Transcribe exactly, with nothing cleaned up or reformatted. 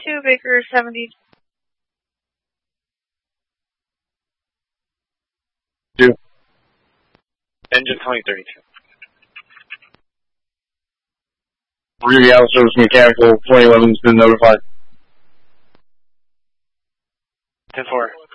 thirty-two, Baker seventy. Two. Engine twenty thirty-two. Three out of service mechanical, twenty eleven's been notified. ten four.